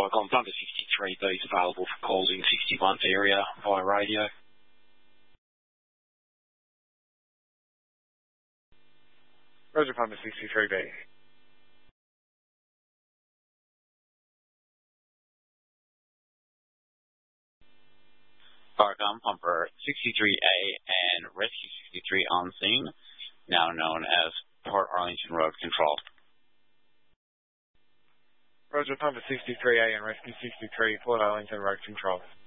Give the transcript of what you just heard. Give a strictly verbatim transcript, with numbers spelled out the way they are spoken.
work on Thunder sixty-three B is available for calls in sixty-one area via radio. Roger, Thunder sixty-three B. Farcom Pumper sixty-three A and Rescue sixty-three on scene, now known as Port Arlington Road Control. Roger, Pumper sixty-three A and Rescue sixty-three, Port Arlington Road Control.